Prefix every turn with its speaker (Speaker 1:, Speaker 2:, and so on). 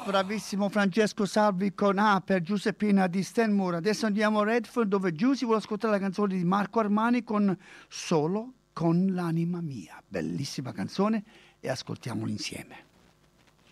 Speaker 1: bravissimo Francesco Salvi con A per Giuseppina di Stan Moore. Adesso andiamo a Redford dove Giusy vuole ascoltare la canzone di Marco Armani con Solo con l'anima mia. Bellissima canzone e ascoltiamola insieme.